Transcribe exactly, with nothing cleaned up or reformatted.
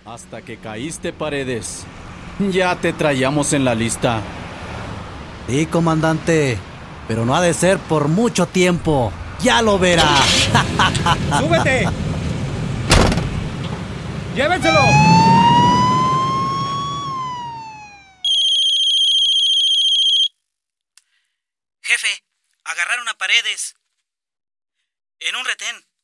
Hasta que caíste, Paredes. Ya te traíamos en la lista. Sí, comandante, pero no ha de ser por mucho tiempo. ¡Ya lo verá! ¡Súbete! ¡Llévenselo! Jefe, agarraron a Paredes en un retén.